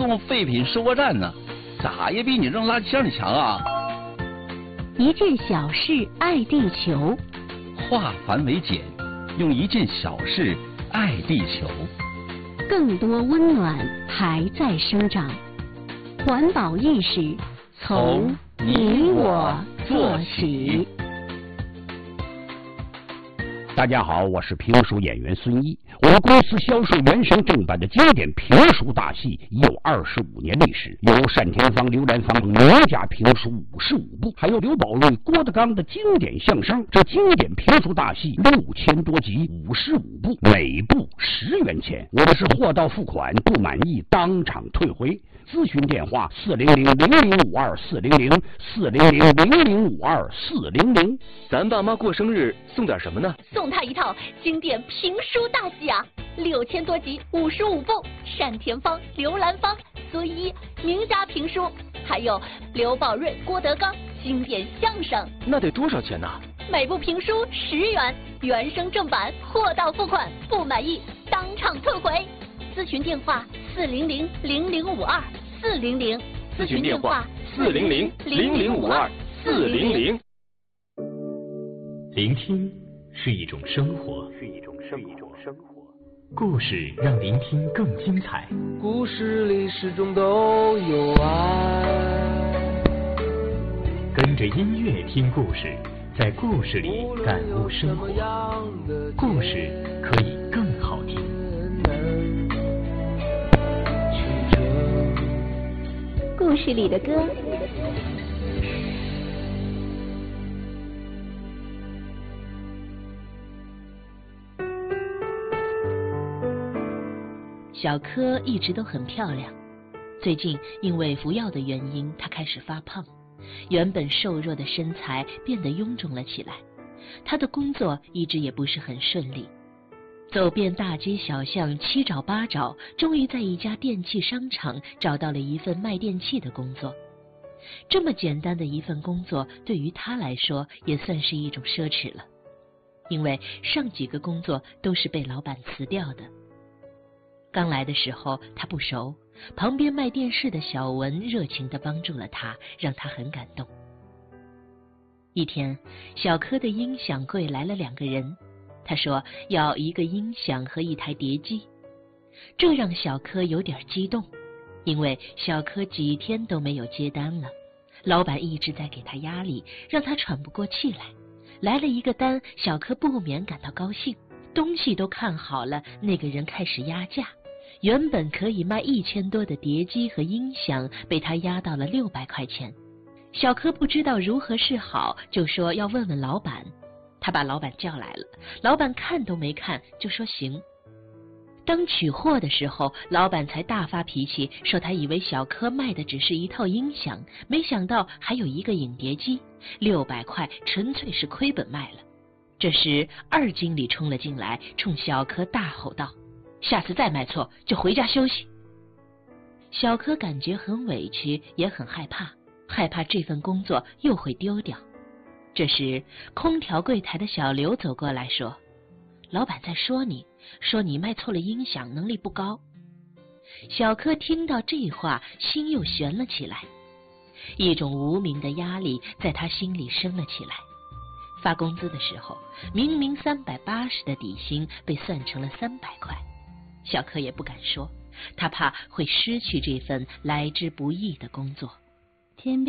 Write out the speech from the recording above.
送废品收货站呢，咋也比你扔垃圾箱里强啊！ 一件小事爱地球， 化繁为简，用一件小事爱地球。 更多温暖还在生长，环保意识从你我做起。 大家好，我是评书演员孙一。我们公司销售原声正版的经典评书大戏已有25年历史，有单田芳、刘兰芳名家评书55部，还有刘宝瑞、郭德纲的经典相声。这经典评书大戏6000多集，55部，每部10元钱。我们是货到付款，不满意当场退回。咨询电话400-0052-400，400-0052-400。 咱爸妈过生日送点什么呢？ 送他一套经典评书大戏啊，6000多集55部，单田芳、刘兰芳、孙一名家评书，还有刘宝瑞、郭德纲经典相声。 那得多少钱呢？ 每部评书10元，原声正版，货到付款，不满意当场退回。咨询电话400-0052-400， 咨询电话400-0052-400。 聆听是一种生活，故事让聆听更精彩。 故事里始终都有爱。 跟着音乐听故事，在故事里感悟生活。故事可以更好听。 故事里的歌。 小柯一直都很漂亮，最近因为服药的原因，她开始发胖，原本瘦弱的身材变得臃肿了起来。她的工作一直也不是很顺利，走遍大街小巷，七找八找，终于在一家电器商场找到了一份卖电器的工作。这么简单的一份工作，对于她来说也算是一种奢侈了，因为上几个工作都是被老板辞掉的。刚来的时候他不熟，旁边卖电视的小文热情地帮助了他，让他很感动。一天，小柯的音响柜来了2个人，他说要1个音响和1台碟机，这让小柯有点激动，因为小柯几天都没有接单了，老板一直在给他压力，让他喘不过气来。来了1个单，小柯不免感到高兴，东西都看好了，那个人开始压价。原本可以卖1000多的碟机和音响，被他压到了600块钱。小柯不知道如何是好，就说要问问老板。他把老板叫来了，老板看都没看就说行。当取货的时候，老板才大发脾气，说他以为小柯卖的只是一套音响，没想到还有1个影碟机，600块纯粹是亏本卖了。这时2经理冲了进来，冲小柯大吼道：下次再卖错就回家休息。小柯感觉很委屈，也很害怕这份工作又会丢掉。这时空调柜台的小刘走过来说：老板在说你卖错了音响，能力不高。小柯听到这话，心又悬了起来，一种无名的压力在他心里升了起来。发工资的时候，明明380的底薪被算成了300块，小柯也不敢说，他怕会失去这份来之不易的工作。